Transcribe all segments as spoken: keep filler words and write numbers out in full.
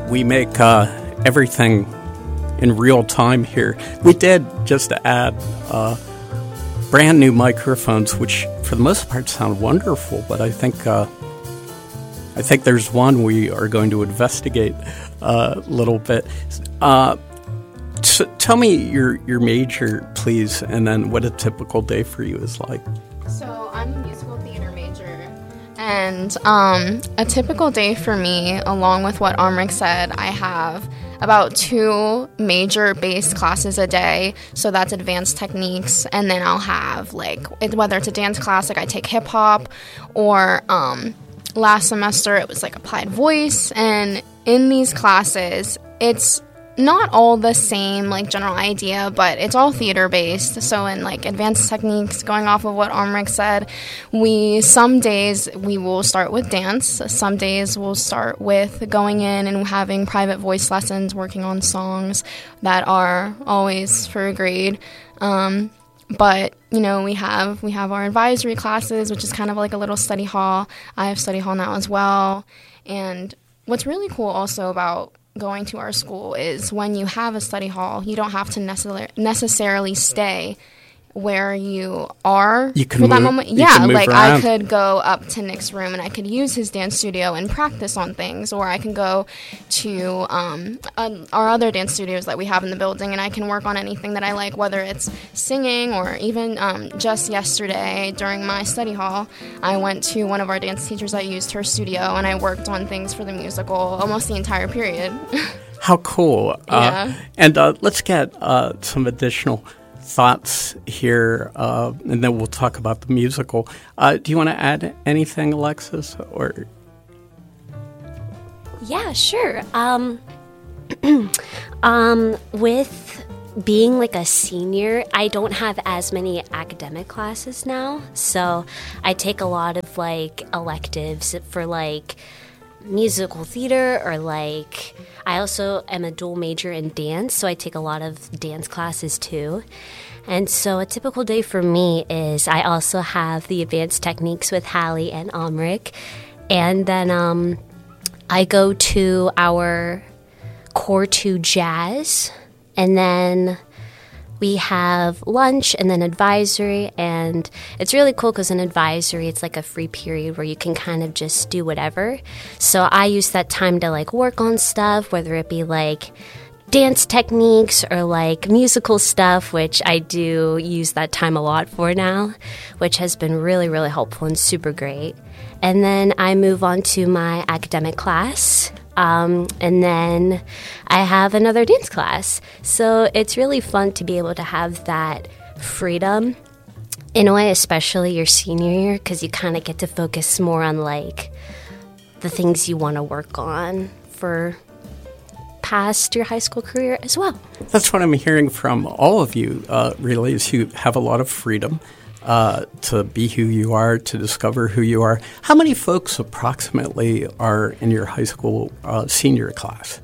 we make uh, everything in real time here. We did, just to add, uh, brand new microphones, which for the most part sound wonderful, but I think uh, I think there's one we are going to investigate uh, a little bit. Uh, t- tell me your, your major, please, and then what a typical day for you is like. So I'm a musical theater major, and um, a typical day for me, along with what Amrik said, I have about two major bass classes a day, so that's advanced techniques, and then I'll have, like, it, whether it's a dance class, like I take hip-hop, or um, last semester it was, like, applied voice, and in these classes, it's not all the same, like, general idea, but it's all theater-based. So in, like, advanced techniques, going off of what Amrik said, we, some days we will start with dance. Some days we'll start with going in and having private voice lessons, working on songs that are always for a grade. Um, but, you know, we have, we have our advisory classes, which is kind of like a little study hall. I have study hall now as well. And what's really cool also about going to our school is when you have a study hall, you don't have to necessarily necessarily stay where you are you can for that move, moment. You Yeah, can move like around. I could go up to Nick's room and I could use his dance studio and practice on things, or I can go to um, uh, our other dance studios that we have in the building and I can work on anything that I like, whether it's singing or even um, just yesterday during my study hall, I went to one of our dance teachers. I used her studio and I worked on things for the musical almost the entire period. How cool. Yeah. Uh, and uh, let's get uh, some additional thoughts here, uh, and then we'll talk about the musical. Uh, do you want to add anything, Alexis? Or Yeah, sure. Um, um, with being like a senior, I don't have as many academic classes now, so I take a lot of like electives for like musical theater, or like I also am a dual major in dance, so I take a lot of dance classes too. And so a typical day for me is I also have the advanced techniques with Hallie and Amrik, and then um, I go to our core two jazz, and then we have lunch and then advisory, and it's really cool because in advisory it's like a free period where you can kind of just do whatever. So I use that time to like work on stuff, whether it be like dance techniques or like musical stuff, which I do use that time a lot for now, which has been really, really helpful and super great. And then I move on to my academic class. Um, and then I have another dance class. So it's really fun to be able to have that freedom in a way, especially your senior year, because you kind of get to focus more on like the things you want to work on for past your high school career as well. that's what I'm hearing from all of you, uh, really, is you have a lot of freedom uh, to be who you are, to discover who you are. How many folks approximately are in your high school uh, senior class?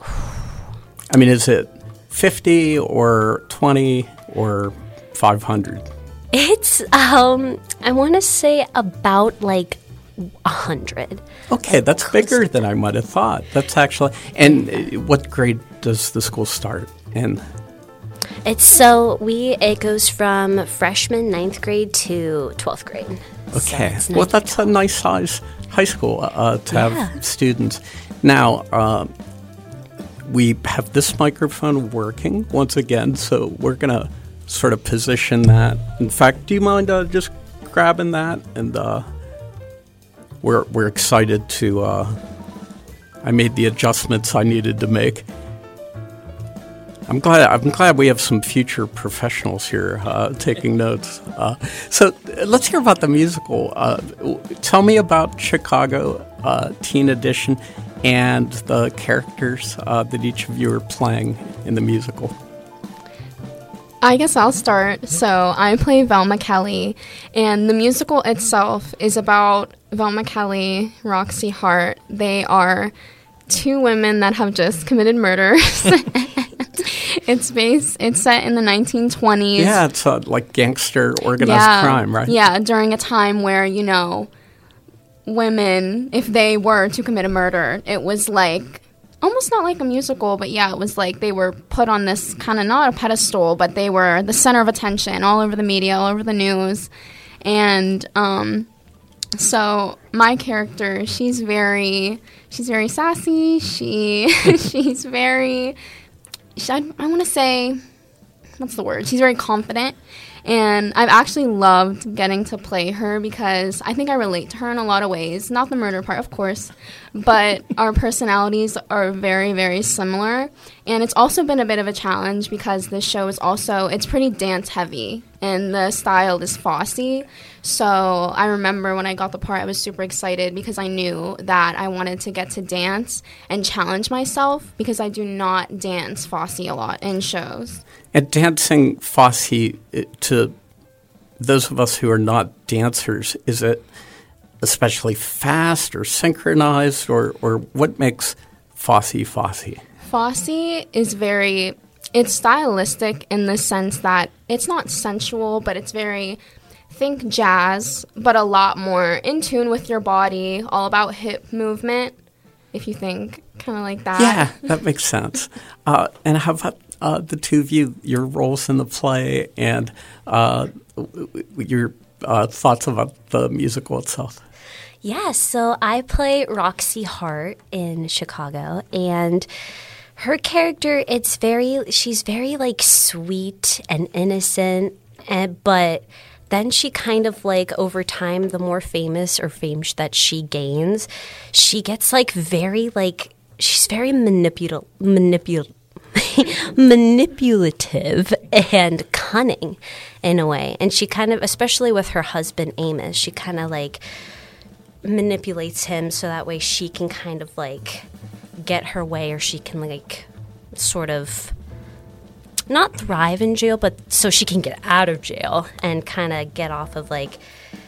I mean, is it fifty or twenty or five hundred? It's, um, I want to say about like a hundred. Okay, that's bigger than I might have thought. That's actually, and uh, what grade does the school start in? It's so we, it goes from freshman ninth grade to twelfth grade. Okay, So well, that's a nice size high school uh, to Yeah. have students. Now, uh, we have this microphone working once again, so we're going to sort of position that. In fact, do you mind uh, just grabbing that? And uh, we're we're excited to. Uh, I made the adjustments I needed to make. I'm glad. I'm glad we have some future professionals here uh, taking notes. Uh, so uh, let's hear about the musical. Uh, w- tell me about Chicago uh, Teen Edition and the characters uh, that each of you are playing in the musical. I guess I'll start. So I play Velma Kelly, and the musical itself is about Velma Kelly, Roxy Hart. They are two women that have just committed murders. It's based, it's set in the nineteen twenties. Yeah, it's uh, like gangster organized yeah, crime, right? Yeah, during a time where, you know, women, if they were to commit a murder, it was like almost not like a musical, but yeah, it was like they were put on this kind of, not a pedestal, but they were the center of attention all over the media, all over the news. And um, so my character, she's very, she's very sassy. She, she's very, she, I, I want to say, what's the word? She's very confident. And I've actually loved getting to play her because I think I relate to her in a lot of ways. Not the murder part, of course, but our personalities are very, very similar. And it's also been a bit of a challenge because this show is also, it's pretty dance heavy and the style is Fosse. So I remember when I got the part, I was super excited because I knew that I wanted to get to dance and challenge myself because I do not dance Fosse a lot in shows. And dancing Fosse, to those of us who are not dancers, is it especially fast or synchronized, or, or what makes Fosse Fosse? Fosse is very, it's stylistic in the sense that it's not sensual, but it's very, think jazz, but a lot more in tune with your body, all about hip movement, if you think kind of like that. Yeah, that makes sense. Uh, and how about uh, the two of you, your roles in the play and uh, your uh, thoughts about the musical itself? Yeah, so I play Roxy Hart in Chicago, and her character, it's very, she's very like sweet and innocent, and, but then she kind of like over time, the more famous or fame that she gains, she gets like very like, she's very manipul- manipul- manipulative and cunning in a way. And she kind of, especially with her husband Amos, she kind of like manipulates him so that way she can kind of like get her way, or she can like sort of not thrive in jail, but so she can get out of jail and kind of get off of like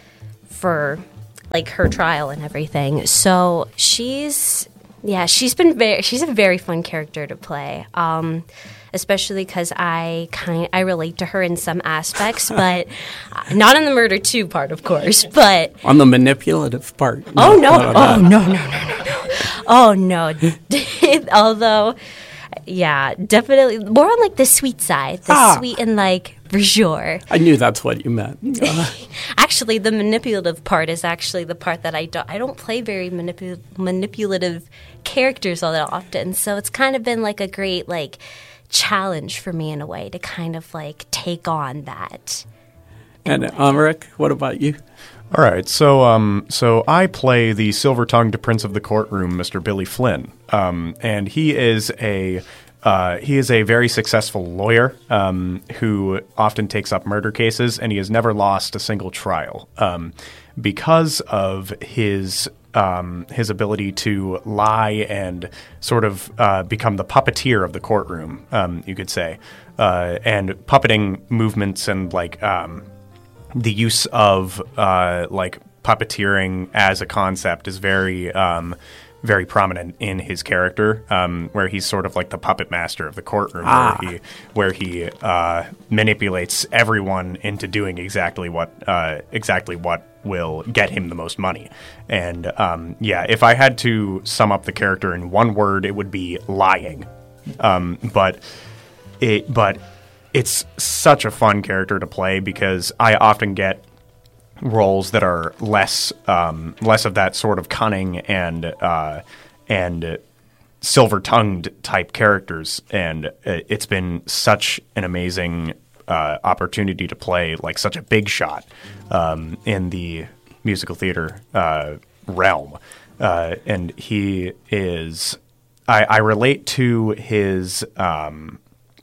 for like her trial and everything. So she's yeah she's been very she's a very fun character to play, um especially because I kind I relate to her in some aspects, but not in the murder two part, of course, but on the manipulative part. Oh no! Oh no! No! No! No! No! Oh no! Although, yeah, definitely more on like the sweet side, the ah. sweet and like for sure. I knew that's what you meant. Uh. Actually, the manipulative part is actually the part that I don't. I don't play very manipul- manipulative characters all that often, so it's kind of been like a great like challenge for me in a way to kind of like take on that. And Amrik, what about you? All right, so um, so I play the silver-tongued prince of the courtroom, Mister Billy Flynn, um, and he is a uh, he is a very successful lawyer um, who often takes up murder cases, and he has never lost a single trial um, because of his um, his ability to lie and sort of uh, become the puppeteer of the courtroom, um, you could say, uh, and puppeting movements and like. Um, The use of uh, like puppeteering as a concept is very, um, very prominent in his character, um, where he's sort of like the puppet master of the courtroom, ah. where he where he uh, manipulates everyone into doing exactly what uh, exactly what will get him the most money. And um, yeah, if I had to sum up the character in one word, it would be lying. Um, but it but. It's such a fun character to play because I often get roles that are less um, less of that sort of cunning and uh, and silver-tongued type characters, and it's been such an amazing uh, opportunity to play like such a big shot um, in the musical theater uh, realm, uh, and he is I, I relate to his. Um,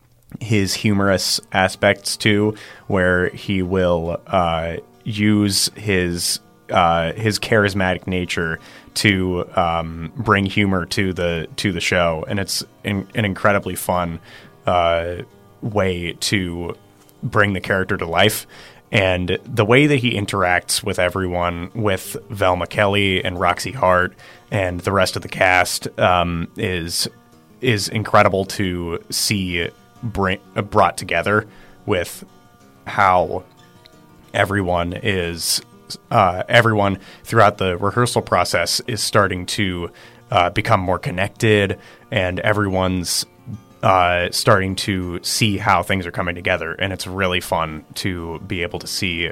his humorous aspects too, where he will uh, use his uh, his charismatic nature to um, bring humor to the to the show, and it's in, an incredibly fun uh, way to bring the character to life. And the way that he interacts with everyone, with Velma Kelly and Roxy Hart and the rest of the cast, um, is is incredible to see. Bring, uh, brought together with how everyone is uh, everyone throughout the rehearsal process is starting to uh, become more connected, and everyone's uh, starting to see how things are coming together. And it's really fun to be able to see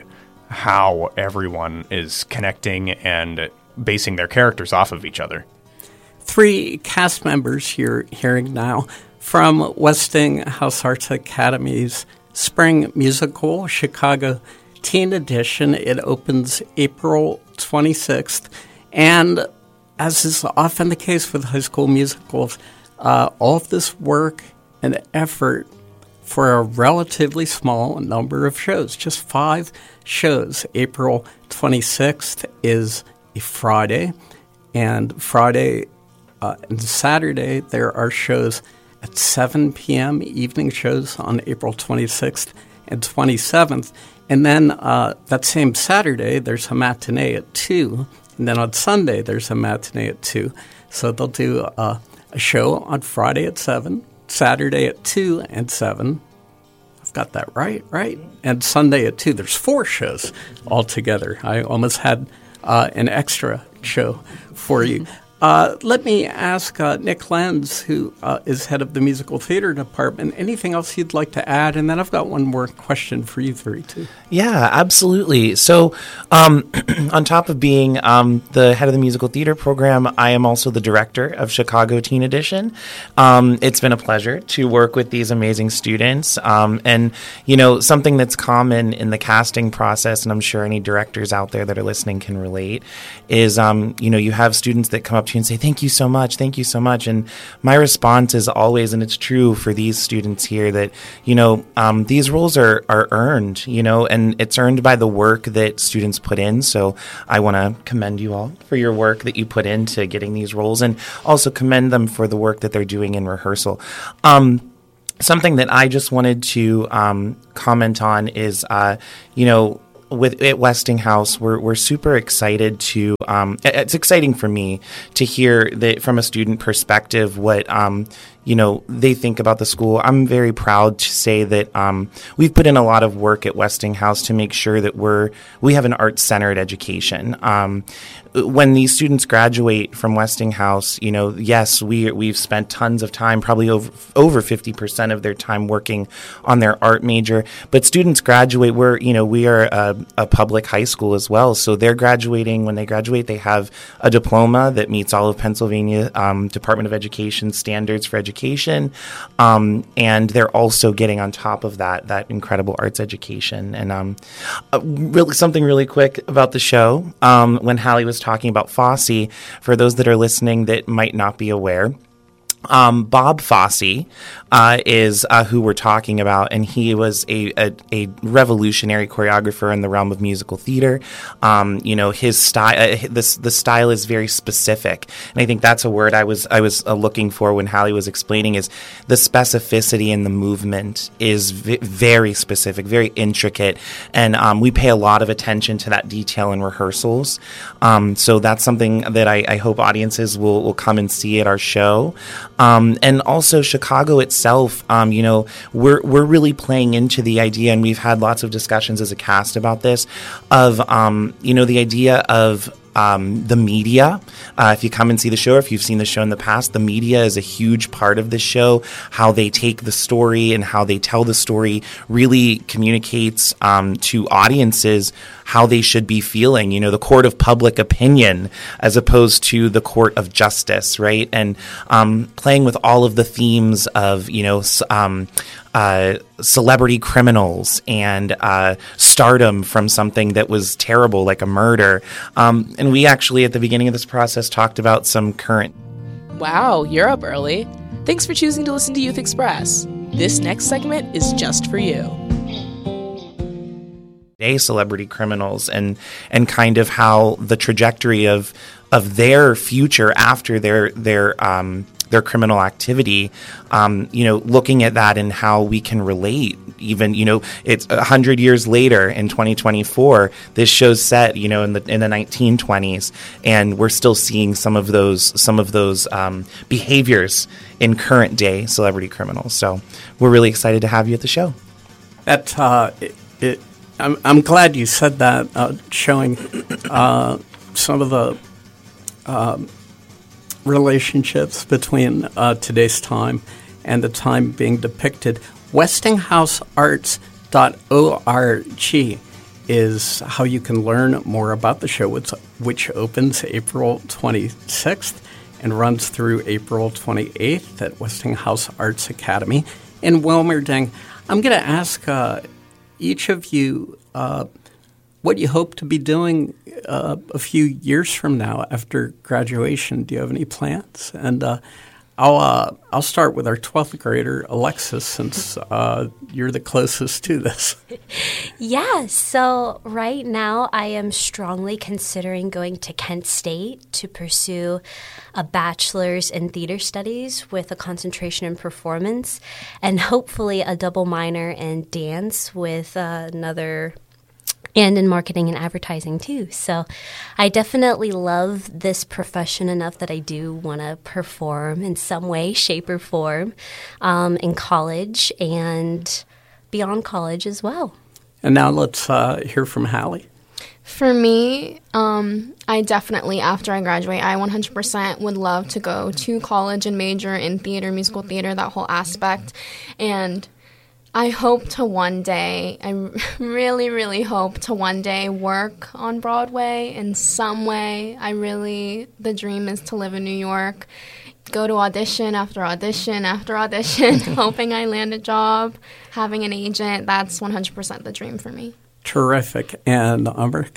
how everyone is connecting and basing their characters off of each other. Three cast members you're hearing now from Westinghouse Arts Academy's Spring Musical, Chicago Teen Edition. It opens April twenty-sixth. And as is often the case with high school musicals, uh, all of this work and effort for a relatively small number of shows, just five shows. April twenty-sixth is a Friday, and Friday uh, and Saturday there are shows at seven p.m., evening shows on April twenty-sixth and twenty-seventh. And then uh, that same Saturday, there's a matinee at two. And then on Sunday, there's a matinee at two. So they'll do uh, a show on Friday at seven, Saturday at two and seven. I've got that right, right? And Sunday at two. There's four shows altogether. I almost had uh, an extra show for you. Uh, let me ask uh, Nick Lenz, who uh, is head of the musical theater department, anything else you'd like to add? And then I've got one more question for you three, too. Yeah, absolutely. So um, on top of being um, the head of the musical theater program, I am also the director of Chicago Teen Edition. Um, it's been a pleasure to work with these amazing students. Um, and, you know, something that's common in the casting process, and I'm sure any directors out there that are listening can relate, is, um, you know, you have students that come up to you and say, thank you so much, thank you so much. And my response is always, and it's true for these students here, that, you know, um, these roles are, are earned, you know, and it's earned by the work that students put in. So I want to commend you all for your work that you put into getting these roles, and also commend them for the work that they're doing in rehearsal. Um, something that I just wanted to um, comment on is, uh, you know, with at Westinghouse, we're we're super excited to. Um, it's exciting for me to hear that from a student perspective what um, you know they think about the school. I'm very proud to say that um, we've put in a lot of work at Westinghouse to make sure that we're we have an arts-centered education. Um, when these students graduate from Westinghouse, you know, yes, we we've spent tons of time, probably over over fifty percent of their time working on their art major. But students graduate, we're you know we are a, a public high school as well, so they're graduating. When they graduate, they have a diploma that meets all of Pennsylvania um, Department of Education standards for education, um, and they're also getting on top of that that incredible arts education. And um, uh, really something really quick about the show. Um, when Hallie was talking about Fosse, for those that are listening that might not be aware, Um, Bob Fosse uh, is uh, who we're talking about, and he was a, a, a revolutionary choreographer in the realm of musical theater. Um, you know, his style, uh, this the style is very specific, and I think that's a word I was I was uh, looking for when Hallie was explaining. Is the specificity in the movement is v- very specific, very intricate, and um, we pay a lot of attention to that detail in rehearsals. Um, so that's something that I, I hope audiences will will come and see at our show. Um, and also Chicago itself, um, you know, we're we're really playing into the idea, and we've had lots of discussions as a cast about this, of, um, you know, the idea of Um, the media. Uh, if you come and see the show, or if you've seen the show in the past, the media is a huge part of the show. How they take the story and how they tell the story really communicates um, to audiences how they should be feeling. You know, the court of public opinion as opposed to the court of justice, right? And um, playing with all of the themes of, you know, um, Uh, celebrity criminals and uh, stardom from something that was terrible, like a murder. Um, and we actually, at the beginning of this process, talked about some current... Wow, you're up early. Thanks for choosing to listen to Youth Express. This next segment is just for you. Day celebrity criminals, and and kind of how the trajectory of of their future after their their um their criminal activity, um, you know, looking at that and how we can relate. Even, you know, it's a hundred years later in twenty twenty-four. This show's set, you know, in the in the nineteen twenties, and we're still seeing some of those some of those um, behaviors in current day celebrity criminals. So we're really excited to have you at the show. That uh, it, it, I'm I'm glad you said that, uh, showing uh, some of the. Um, relationships between uh, today's time and the time being depicted. Westinghouse Arts dot org is how you can learn more about the show, which, which opens April twenty-sixth and runs through April twenty-eighth at Westinghouse Arts Academy in Wilmerding. I'm going to ask uh, each of you uh, what you hope to be doing uh, a few years from now after graduation. Do you have any plans? And uh, I'll uh, I'll start with our twelfth grader, Alexis, since uh, you're the closest to this. Yeah, so right now I am strongly considering going to Kent State to pursue a bachelor's in theater studies with a concentration in performance, and hopefully a double minor in dance with uh, another and in marketing and advertising too. So I definitely love this profession enough that I do want to perform in some way, shape, or form um, in college and beyond college as well. And now let's uh, hear from Hallie. For me, um, I definitely, after I graduate, I one hundred percent would love to go to college and major in theater, musical theater, that whole aspect. And I hope to one day, I really, really hope to one day work on Broadway in some way. I really, the dream is to live in New York, go to audition after audition after audition, hoping I land a job, having an agent. That's one hundred percent the dream for me. Terrific. And Amrik?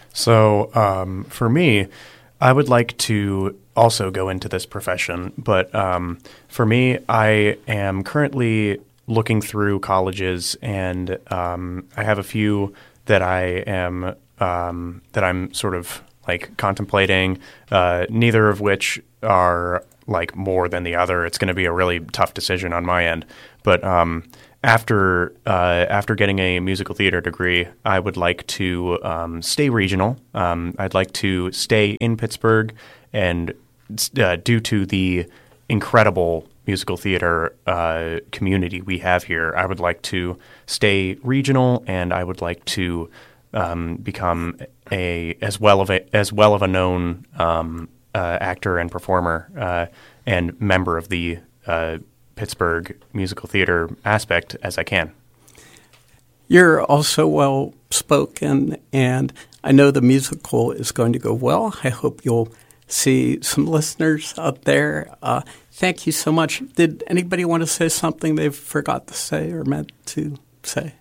So um, for me, I would like to also go into this profession, but um, for me, I am currently looking through colleges, and um, I have a few that I am um, that I'm sort of like contemplating. Uh, neither of which are like more than the other. It's going to be a really tough decision on my end. But um, after uh, after getting a musical theater degree, I would like to um, stay regional. Um, I'd like to stay in Pittsburgh, and uh, due to the incredible musical theater uh, community we have here, I would like to stay regional, and I would like to um, become a as well of a as well of a known um, uh, actor and performer uh, and member of the uh, Pittsburgh musical theater aspect as I can. You're also well spoken, and I know the musical is going to go well. I hope you'll see some listeners out there. Uh, Thank you so much. Did anybody want to say something they forgot to say or meant to say?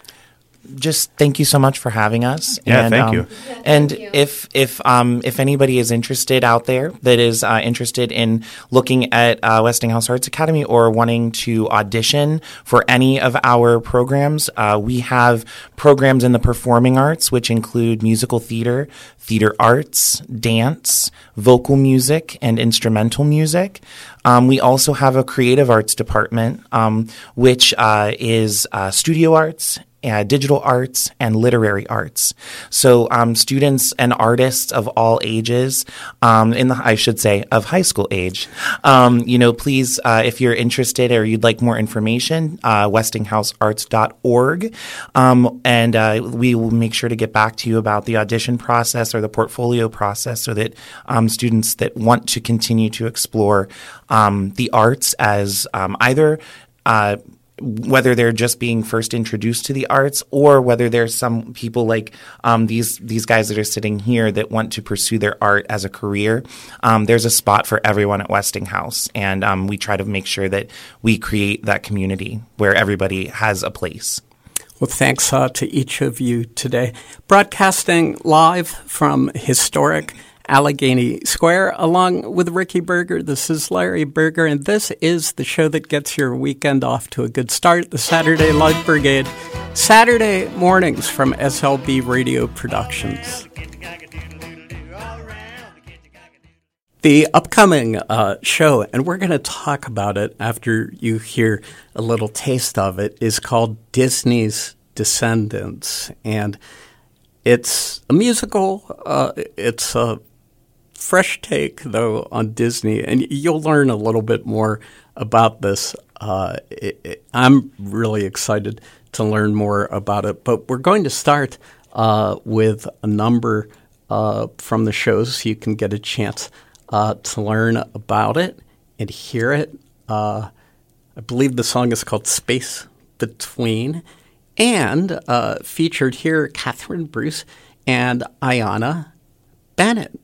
Just thank you so much for having us. Yeah, and, thank um, you. Yeah, and thank you. if if um, if anybody is interested out there that is uh, interested in looking at uh, Westinghouse Arts Academy or wanting to audition for any of our programs, uh, we have programs in the performing arts, which include musical theater, theater arts, dance, vocal music, and instrumental music. Um, we also have a creative arts department, um, which uh, is uh, studio arts, Uh, digital arts, and literary arts. So um, students and artists of all ages, um, in the I should say of high school age, um, you know, please, uh, if you're interested or you'd like more information, uh, westinghouse arts dot org, um, and uh, we will make sure to get back to you about the audition process or the portfolio process, so that um, students that want to continue to explore um, the arts as um, either uh, whether they're just being first introduced to the arts, or whether there's some people like um, these these guys that are sitting here that want to pursue their art as a career. Um, there's a spot for everyone at Westinghouse, and um, we try to make sure that we create that community where everybody has a place. Well, thanks uh, to each of you today. Broadcasting live from historic Allegheny Square, along with Ricky Berger. This is Larry Berger, and this is the show that gets your weekend off to a good start, the Saturday Light Brigade, Saturday mornings from S L B Radio Productions. The upcoming uh, show, and we're going to talk about it after you hear a little taste of it, is called Disney's Descendants, and it's a musical. Uh, it's a fresh take, though, on Disney, and you'll learn a little bit more about this. Uh, it, it, I'm really excited to learn more about it, but we're going to start uh, with a number uh, from the shows so you can get a chance uh, to learn about it and hear it. Uh, I believe the song is called Space Between. And uh, featured here, Catherine Bruce and Ayana Bennett.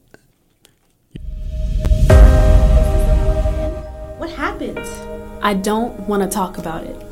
What happened? I don't want to talk about it.